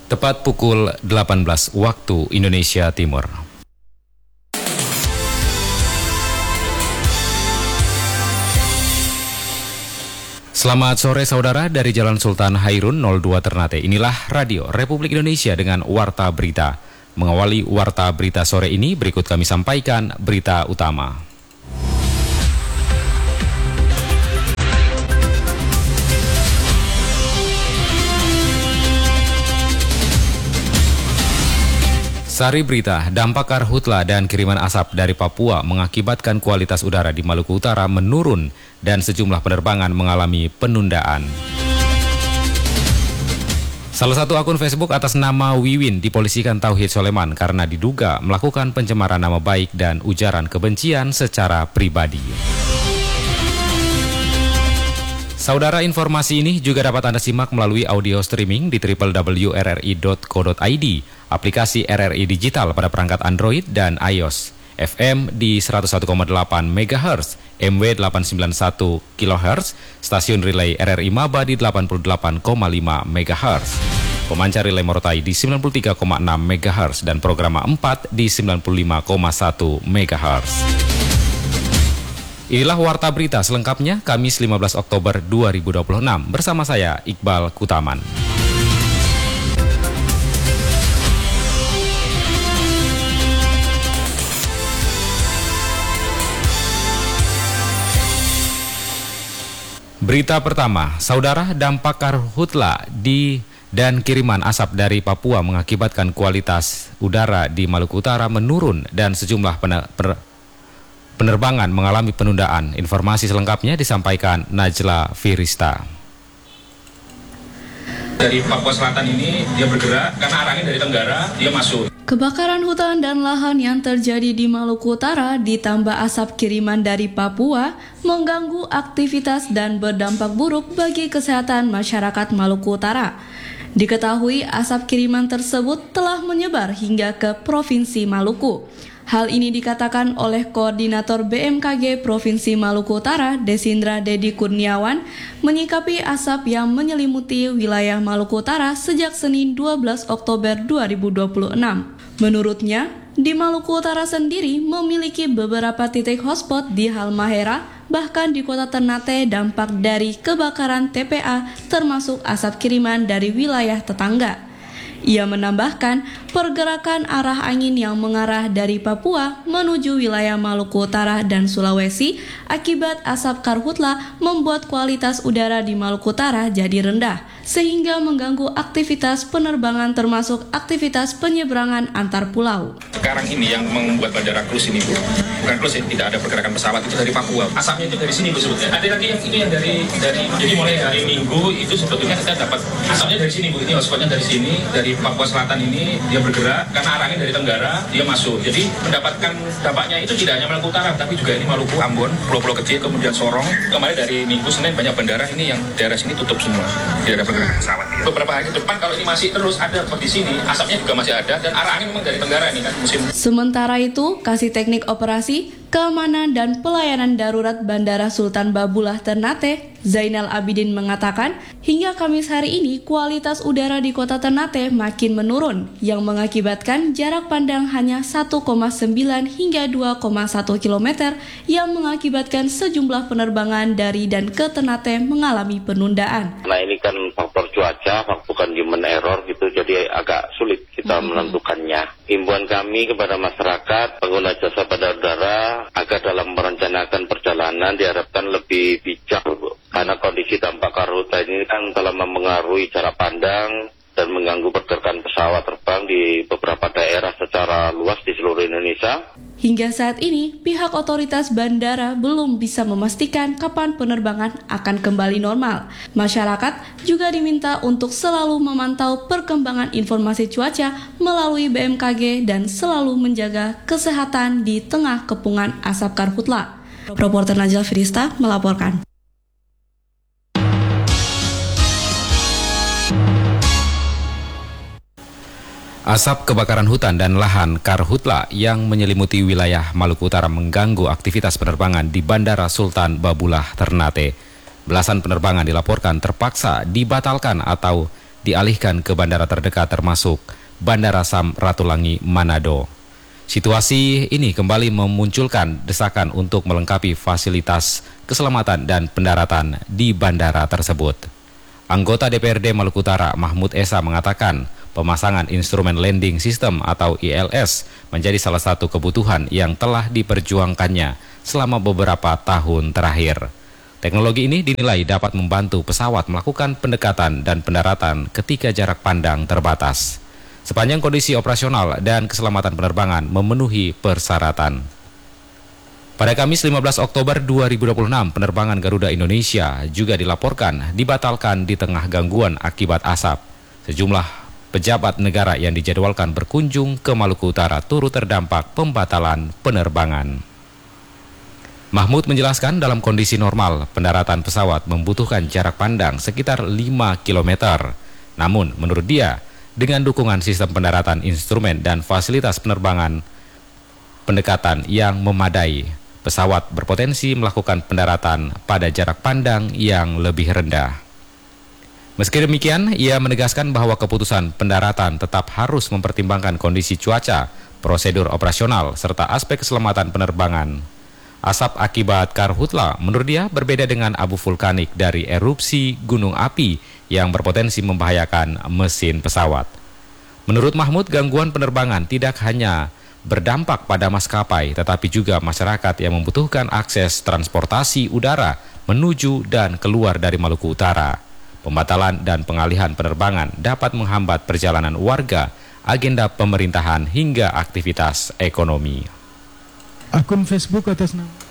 Tepat pukul 18 waktu Indonesia Timur. Selamat sore saudara, dari Jalan Sultan Hairun 02 Ternate. Inilah Radio Republik Indonesia dengan Warta Berita. Mengawali Warta Berita sore ini, berikut kami sampaikan berita utama. Sari berita, dampak karhutla dan kiriman asap dari Papua mengakibatkan kualitas udara di Maluku Utara menurun dan sejumlah penerbangan mengalami penundaan. Salah satu akun Facebook atas nama Wiwin dipolisikan Tauhid Soleman karena diduga melakukan pencemaran nama baik dan ujaran kebencian secara pribadi. Saudara, informasi ini juga dapat Anda simak melalui audio streaming di www.rri.co.id, aplikasi RRI Digital pada perangkat Android dan iOS, FM di 101,8 MHz, MW 891 kHz, stasiun relay RRI Maba di 88,5 MHz, pemancar relay Morotai di 93,6 MHz, dan program 4 di 95,1 MHz. Inilah Warta Berita selengkapnya Kamis 15 Oktober 2026 bersama saya Iqbal Kutaman. Berita pertama, saudara, dampak karhutla dan kiriman asap dari Papua mengakibatkan kualitas udara di Maluku Utara menurun dan sejumlah penerbangan mengalami penundaan. Informasi selengkapnya disampaikan Najla Firista. Dari Papua Selatan ini dia bergerak karena arahnya dari tenggara, dia masuk. Kebakaran hutan dan lahan yang terjadi di Maluku Utara ditambah asap kiriman dari Papua mengganggu aktivitas dan berdampak buruk bagi kesehatan masyarakat Maluku Utara. Diketahui asap kiriman tersebut telah menyebar hingga ke Provinsi Maluku. Hal ini dikatakan oleh Koordinator BMKG Provinsi Maluku Utara, Desindra Dedi Kurniawan, menyikapi asap yang menyelimuti wilayah Maluku Utara sejak Senin 12 Oktober 2026. Menurutnya, di Maluku Utara sendiri memiliki beberapa titik hotspot di Halmahera, bahkan di kota Ternate dampak dari kebakaran TPA termasuk asap kiriman dari wilayah tetangga. Ia menambahkan, pergerakan arah angin yang mengarah dari Papua menuju wilayah Maluku Utara dan Sulawesi akibat asap karhutla membuat kualitas udara di Maluku Utara jadi rendah, sehingga mengganggu aktivitas penerbangan termasuk aktivitas penyeberangan antar pulau. Sekarang ini yang membuat bandara Klus ini, Bu, bukan Klus ya, tidak ada pergerakan pesawat, itu dari Papua. Asapnya itu dari sini, Bu, sebetulnya. Ada lagi yang itu yang dari jadi mulai dari Minggu itu sebetulnya kita dapat asapnya dari sini, Bu. Ini hotspotnya dari sini, dari Papua Selatan ini dia bergerak karena arahnya dari tenggara, dia masuk. Jadi mendapatkan dampaknya itu tidak hanya Maluku Utara, tapi juga ini Maluku, Ambon, pulau-pulau kecil, kemudian Sorong. Kemarin dari Minggu, Senin banyak bandara ini yang daerah sini tutup semua, tidak ada pergerakan pesawat. Beberapa hari ke depan kalau ini masih terus ada seperti sini, asapnya juga masih ada dan arah angin memang dari tenggara ini kan musim. Sementara itu, Kasih Teknik Operasi, Keamanan dan Pelayanan Darurat Bandara Sultan Babullah Ternate, Zainal Abidin mengatakan, hingga Kamis hari ini kualitas udara di kota Ternate makin menurun, yang mengakibatkan jarak pandang hanya 1,9 hingga 2,1 km, yang mengakibatkan sejumlah penerbangan dari dan ke Ternate mengalami penundaan. Nah ini kan faktor cuaca, bukan human error gitu, jadi agak sulit kita menentukannya. Himbauan kami kepada masyarakat, pengguna jasa bandar udara, agar dalam merencanakan perjalanan diharapkan lebih bijak, Bu. Karena kondisi dampak karhutla ini kan telah mempengaruhi jarak pandang dan mengganggu pergerakan pesawat terbang di beberapa daerah secara luas di seluruh Indonesia. Hingga saat ini, pihak otoritas bandara belum bisa memastikan kapan penerbangan akan kembali normal. Masyarakat juga diminta untuk selalu memantau perkembangan informasi cuaca melalui BMKG dan selalu menjaga kesehatan di tengah kepungan asap karhutla. Reporter Najla Firista melaporkan. Asap kebakaran hutan dan lahan karhutla yang menyelimuti wilayah Maluku Utara mengganggu aktivitas penerbangan di Bandara Sultan Babullah Ternate. Belasan penerbangan dilaporkan terpaksa dibatalkan atau dialihkan ke bandara terdekat termasuk Bandara Sam Ratulangi Manado. Situasi ini kembali memunculkan desakan untuk melengkapi fasilitas keselamatan dan pendaratan di bandara tersebut. Anggota DPRD Maluku Utara Mahmud Esa mengatakan pemasangan instrumen landing system atau ILS menjadi salah satu kebutuhan yang telah diperjuangkannya selama beberapa tahun terakhir. Teknologi ini dinilai dapat membantu pesawat melakukan pendekatan dan pendaratan ketika jarak pandang terbatas, sepanjang kondisi operasional dan keselamatan penerbangan memenuhi persyaratan. Pada Kamis 15 Oktober 2026, penerbangan Garuda Indonesia juga dilaporkan dibatalkan di tengah gangguan akibat asap. Sejumlah pejabat negara yang dijadwalkan berkunjung ke Maluku Utara turut terdampak pembatalan penerbangan. Mahmud menjelaskan dalam kondisi normal, pendaratan pesawat membutuhkan jarak pandang sekitar 5 km. Namun, menurut dia, dengan dukungan sistem pendaratan instrumen dan fasilitas penerbangan pendekatan yang memadai, pesawat berpotensi melakukan pendaratan pada jarak pandang yang lebih rendah. Meski demikian, ia menegaskan bahwa keputusan pendaratan tetap harus mempertimbangkan kondisi cuaca, prosedur operasional, serta aspek keselamatan penerbangan. Asap akibat karhutla menurut dia berbeda dengan abu vulkanik dari erupsi gunung api yang berpotensi membahayakan mesin pesawat. Menurut Mahmud, gangguan penerbangan tidak hanya berdampak pada maskapai, tetapi juga masyarakat yang membutuhkan akses transportasi udara menuju dan keluar dari Maluku Utara. Pembatalan dan pengalihan penerbangan dapat menghambat perjalanan warga, agenda pemerintahan hingga aktivitas ekonomi. Akun Facebook atas nama